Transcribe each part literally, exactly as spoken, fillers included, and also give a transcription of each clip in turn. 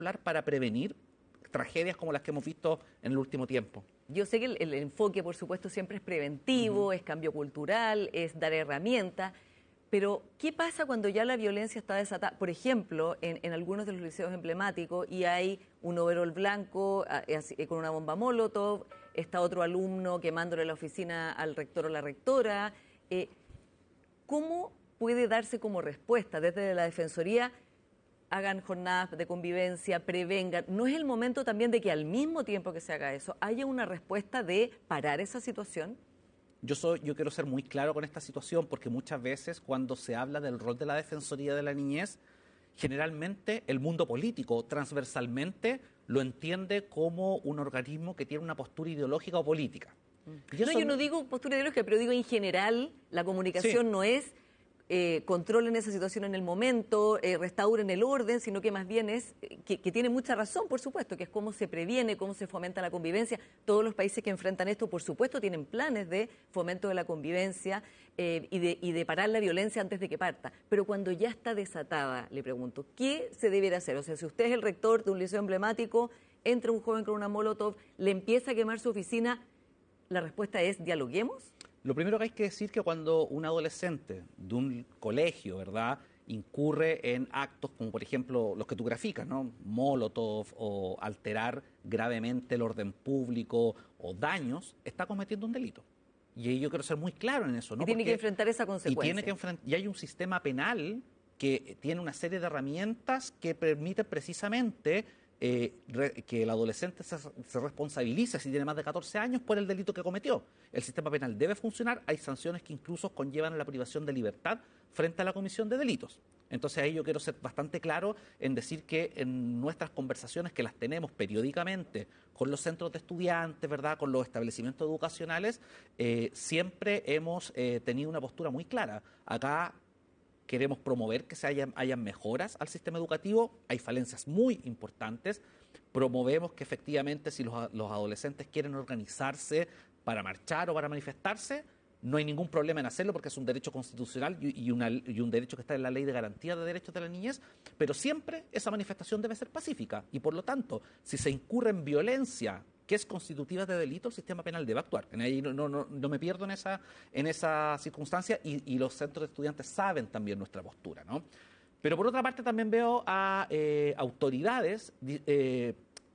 para prevenir tragedias como las que hemos visto en el último tiempo. Yo sé que el, el enfoque, por supuesto, siempre es preventivo, uh-huh. es cambio cultural, es dar herramientas, pero ¿qué pasa cuando ya la violencia está desatada? Por ejemplo, en, en algunos de los liceos emblemáticos y hay un overol blanco eh, con una bomba molotov, está otro alumno quemándole la oficina al rector o la rectora. Eh, ¿Cómo puede darse como respuesta desde la Defensoría? Hagan jornadas de convivencia, prevengan. ¿No es el momento también de que al mismo tiempo que se haga eso, haya una respuesta de parar esa situación? Yo, soy, yo quiero ser muy claro con esta situación porque muchas veces cuando se habla del rol de la Defensoría de la Niñez, generalmente el mundo político transversalmente lo entiende como un organismo que tiene una postura ideológica o política. Y eso... No, yo no digo postura ideológica, pero digo en general la comunicación sí. no es... Eh, controlen esa situación en el momento, eh, restauren el orden, sino que más bien es, que, que tiene mucha razón, por supuesto, que es cómo se previene, cómo se fomenta la convivencia. Todos los países que enfrentan esto, por supuesto, tienen planes de fomento de la convivencia eh, y, de, y de parar la violencia antes de que parta. Pero cuando ya está desatada, le pregunto, ¿qué se debería hacer? O sea, si usted es el rector de un liceo emblemático, entra un joven con una molotov, le empieza a quemar su oficina, la respuesta es, ¿dialoguemos? Lo primero que hay que decir es que cuando un adolescente de un colegio, ¿verdad?, incurre en actos como, por ejemplo, los que tú graficas, ¿no?, molotov o alterar gravemente el orden público o daños, está cometiendo un delito. Y yo quiero ser muy claro en eso, ¿no? Y tiene Porque, que enfrentar esa consecuencia. Y, tiene que enfrent- y hay un sistema penal que tiene una serie de herramientas que permiten precisamente... Eh, re, que el adolescente se, se responsabilice si tiene más de catorce años por el delito que cometió. El sistema penal debe funcionar, hay sanciones que incluso conllevan la privación de libertad frente a la comisión de delitos. Entonces ahí yo quiero ser bastante claro en decir que en nuestras conversaciones, que las tenemos periódicamente con los centros de estudiantes, ¿verdad?, con los establecimientos educacionales, eh, siempre hemos eh, tenido una postura muy clara. Acá queremos promover que se hayan, hayan mejoras al sistema educativo, hay falencias muy importantes, promovemos que efectivamente si los, los adolescentes quieren organizarse para marchar o para manifestarse, no hay ningún problema en hacerlo porque es un derecho constitucional y, y, una, y un derecho que está en la Ley de Garantía de Derechos de la Niñez, pero siempre esa manifestación debe ser pacífica y por lo tanto, si se incurre en violencia que es constitutiva de delito, el sistema penal debe actuar. En ahí no, no, no me pierdo en esa, en esa circunstancia y, y los centros de estudiantes saben también nuestra postura, ¿no? Pero por otra parte también veo a eh, autoridades eh,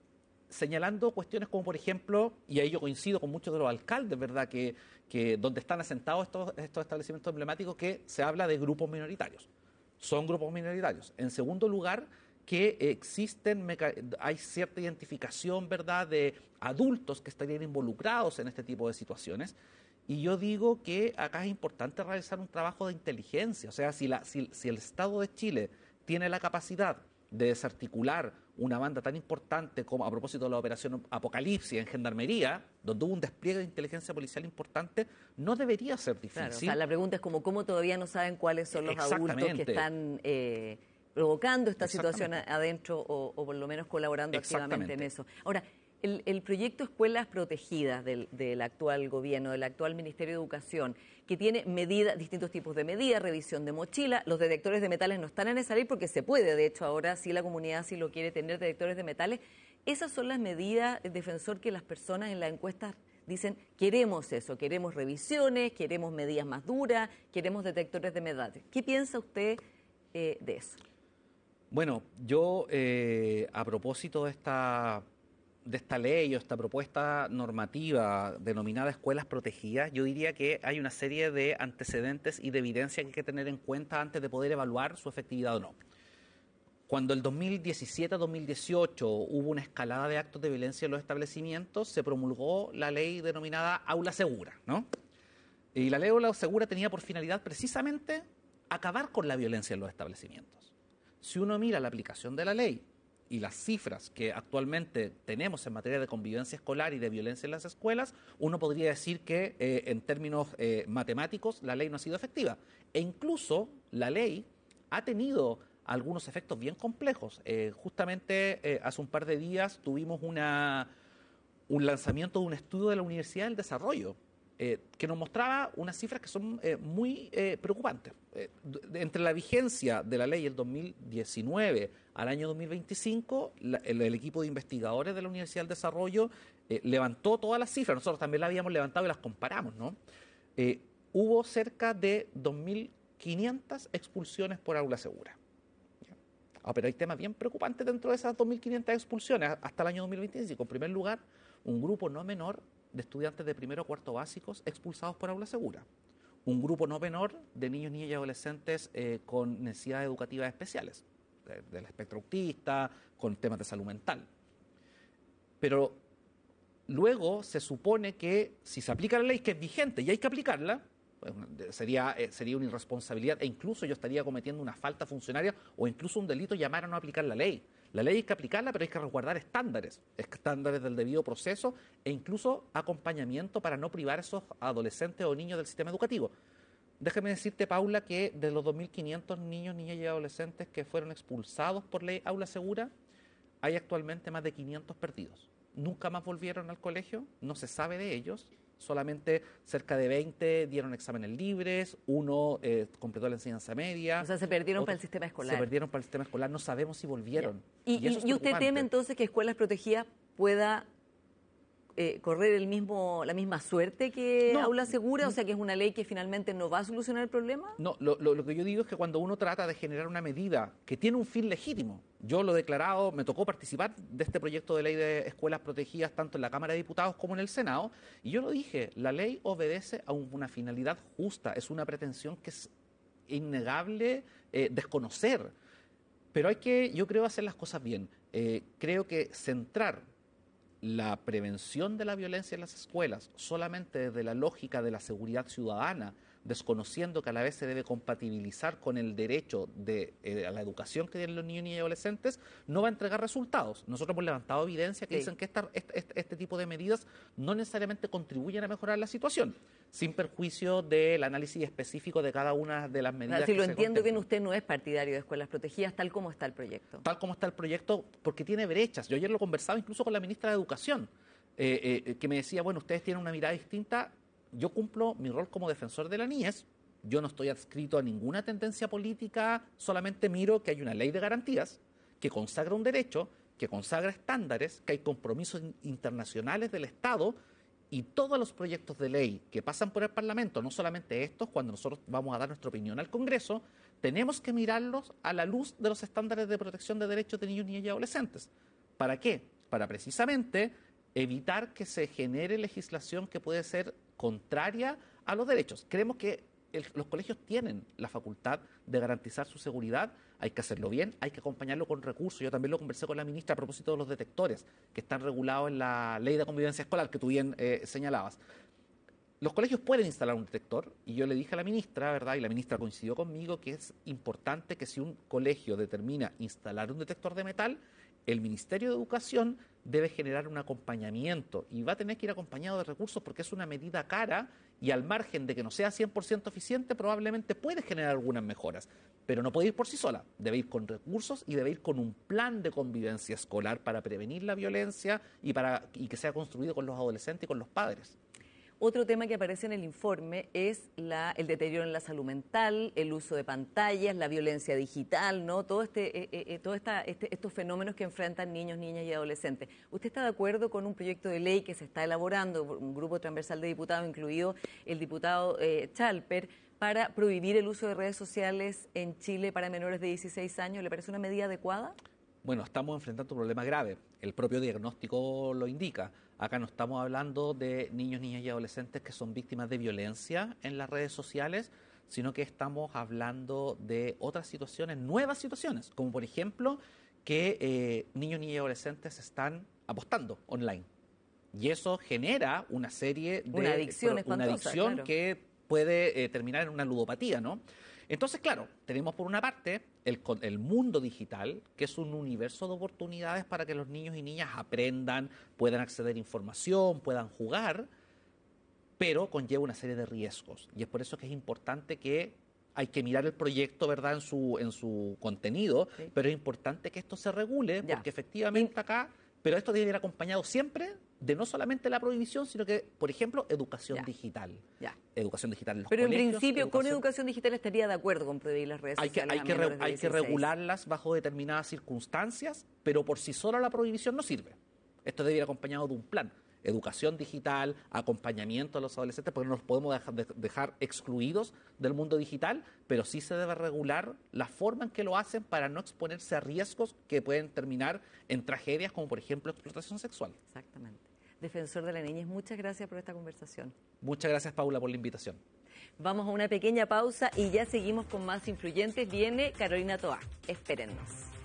señalando cuestiones como, por ejemplo, y ahí yo coincido con muchos de los alcaldes, ¿verdad?, que, que donde están asentados estos, estos establecimientos emblemáticos, que se habla de grupos minoritarios. Son grupos minoritarios. En segundo lugar, que existen, hay cierta identificación, ¿verdad?, de adultos que estarían involucrados en este tipo de situaciones. Y yo digo que acá es importante realizar un trabajo de inteligencia. O sea, si, la, si, si el Estado de Chile tiene la capacidad de desarticular una banda tan importante como, a propósito de la operación Apocalipsis en Gendarmería, donde hubo un despliegue de inteligencia policial importante, no debería ser difícil. Claro, o sea, la pregunta es como, ¿cómo todavía no saben cuáles son los adultos que están... Eh, provocando esta situación adentro o, o por lo menos colaborando activamente en eso? Ahora, el, el proyecto Escuelas Protegidas del, del actual gobierno, del actual Ministerio de Educación, que tiene medidas, distintos tipos de medidas, revisión de mochila, los detectores de metales no están en esa ley porque se puede, de hecho ahora sí la comunidad sí lo quiere tener, detectores de metales. Esas son las medidas, defensor, que las personas en las encuestas dicen, queremos eso, queremos revisiones, queremos medidas más duras, queremos detectores de metales. ¿Qué piensa usted eh, de eso? Bueno, yo eh, a propósito de esta, de esta ley o esta propuesta normativa denominada escuelas protegidas, yo diría que hay una serie de antecedentes y de evidencia que hay que tener en cuenta antes de poder evaluar su efectividad o no. Cuando el dos mil diecisiete a dos mil dieciocho hubo una escalada de actos de violencia en los establecimientos, se promulgó la ley denominada Aula Segura, ¿no? Y la ley Aula Segura tenía por finalidad precisamente acabar con la violencia en los establecimientos. Si uno mira la aplicación de la ley y las cifras que actualmente tenemos en materia de convivencia escolar y de violencia en las escuelas, uno podría decir que eh, en términos eh, matemáticos la ley no ha sido efectiva. E incluso la ley ha tenido algunos efectos bien complejos. Eh, justamente eh, hace un par de días tuvimos una, un lanzamiento de un estudio de la Universidad del Desarrollo, Eh, que nos mostraba unas cifras que son eh, muy eh, preocupantes. Eh, de, entre la vigencia de la ley el dos mil diecinueve al año dos mil veinticinco, la, el, el equipo de investigadores de la Universidad del Desarrollo eh, levantó todas las cifras, nosotros también las habíamos levantado y las comparamos, ¿no? Eh, hubo cerca de dos mil quinientas expulsiones por aula segura. Ah, pero hay temas bien preocupantes dentro de esas dos mil quinientas expulsiones hasta el año dos mil veinticinco. En primer lugar, un grupo no menor de estudiantes de primero o cuarto básicos expulsados por aula segura. Un grupo no menor de niños, niñas y adolescentes eh, con necesidades educativas especiales, de, del espectro autista, con temas de salud mental. Pero luego se supone que si se aplica la ley, que es vigente y hay que aplicarla, pues sería, eh, sería una irresponsabilidad e incluso yo estaría cometiendo una falta funcionaria o incluso un delito llamar a no aplicar la ley. La ley hay que aplicarla, pero hay que resguardar estándares, estándares del debido proceso e incluso acompañamiento para no privar a esos adolescentes o niños del sistema educativo. Déjame decirte, Paula, que de los dos mil quinientos niños, niñas y adolescentes que fueron expulsados por ley Aula Segura, hay actualmente más de quinientos perdidos. Nunca más volvieron al colegio, no se sabe de ellos. Solamente cerca de veinte dieron exámenes libres, uno eh, completó la enseñanza media. O sea, se perdieron otros, para el sistema escolar. Se perdieron para el sistema escolar, no sabemos si volvieron. ¿Y, y, y, y usted teme entonces que Escuelas Protegidas pueda eh, correr el mismo, la misma suerte que no, Aula Segura? No. O sea, que es una ley que finalmente no va a solucionar el problema. No, lo, lo, lo que yo digo es que cuando uno trata de generar una medida que tiene un fin legítimo, yo lo he declarado, me tocó participar de este proyecto de ley de escuelas protegidas tanto en la Cámara de Diputados como en el Senado, y yo lo dije, la ley obedece a una finalidad justa, es una pretensión que es innegable eh, desconocer, pero hay que, yo creo, hacer las cosas bien. Eh, creo que centrar la prevención de la violencia en las escuelas solamente desde la lógica de la seguridad ciudadana, desconociendo que a la vez se debe compatibilizar con el derecho de, eh, a la educación que tienen los niños y adolescentes, no va a entregar resultados. Nosotros hemos levantado evidencia que sí. dicen que esta, este, este, este tipo de medidas no necesariamente contribuyen a mejorar la situación, sin perjuicio del análisis específico de cada una de las medidas. No, si que lo se entiendo contemplan. bien, usted no es partidario de escuelas protegidas, tal como está el proyecto. Tal como está el proyecto, porque tiene brechas. Yo ayer lo conversaba incluso con la ministra de Educación, eh, eh, que me decía, bueno, ustedes tienen una mirada distinta. Yo cumplo mi rol como defensor de la niñez, yo no estoy adscrito a ninguna tendencia política, solamente miro que hay una ley de garantías que consagra un derecho, que consagra estándares, que hay compromisos internacionales del Estado y todos los proyectos de ley que pasan por el Parlamento, no solamente estos, cuando nosotros vamos a dar nuestra opinión al Congreso, tenemos que mirarlos a la luz de los estándares de protección de derechos de niños, niñas y adolescentes. ¿Para qué? Para precisamente evitar que se genere legislación que puede ser contraria a los derechos. Creemos que el, los colegios tienen la facultad de garantizar su seguridad, hay que hacerlo bien, hay que acompañarlo con recursos. Yo también lo conversé con la ministra a propósito de los detectores que están regulados en la ley de convivencia escolar que tú bien eh, señalabas. Los colegios pueden instalar un detector y yo le dije a la ministra, ¿verdad? Y la ministra coincidió conmigo que es importante que si un colegio determina instalar un detector de metal, el Ministerio de Educación debe generar un acompañamiento y va a tener que ir acompañado de recursos porque es una medida cara y al margen de que no sea cien por ciento eficiente probablemente puede generar algunas mejoras, pero no puede ir por sí sola, debe ir con recursos y debe ir con un plan de convivencia escolar para prevenir la violencia y, para, y que sea construido con los adolescentes y con los padres. Otro tema que aparece en el informe es la, el deterioro en la salud mental, el uso de pantallas, la violencia digital, ¿no? Todo este, eh, eh, todo esta, este, estos fenómenos que enfrentan niños, niñas y adolescentes. ¿Usted está de acuerdo con un proyecto de ley que se está elaborando, un grupo transversal de diputados, incluido el diputado eh, Chalper, para prohibir el uso de redes sociales en Chile para menores de dieciséis años? ¿Le parece una medida adecuada? Bueno, estamos enfrentando un problema grave. El propio diagnóstico lo indica. Acá no estamos hablando de niños, niñas y adolescentes que son víctimas de violencia en las redes sociales, sino que estamos hablando de otras situaciones, nuevas situaciones, como por ejemplo que eh, niños, niñas y adolescentes están apostando online. Y eso genera una serie de... Una adicción pro, espantosa, una adicción claro. que puede eh, terminar en una ludopatía, ¿no? Entonces, claro, tenemos por una parte el, el mundo digital, que es un universo de oportunidades para que los niños y niñas aprendan, puedan acceder a información, puedan jugar, pero conlleva una serie de riesgos. Y es por eso que es importante que hay que mirar el proyecto, ¿verdad?, en su, en su contenido, sí. Pero es importante que esto se regule, ya. Porque efectivamente acá... Pero esto debe ir acompañado siempre de no solamente la prohibición, sino que, por ejemplo, educación ya. digital. Ya. educación digital en los Pero colegios. Pero en principio, educación... con educación digital estaría de acuerdo con prohibir las redes hay que, sociales hay que, a hay que regularlas bajo determinadas circunstancias, pero por sí sola la prohibición no sirve. Esto debe ir acompañado de un plan. Educación digital, acompañamiento a los adolescentes, porque no los podemos dejar, de, dejar excluidos del mundo digital, pero sí se debe regular la forma en que lo hacen para no exponerse a riesgos que pueden terminar en tragedias como, por ejemplo, explotación sexual. Exactamente. Defensor de la Niñez, muchas gracias por esta conversación. Muchas gracias, Paula, por la invitación. Vamos a una pequeña pausa y ya seguimos con más influyentes. Viene Carolina Toá. Espérennos.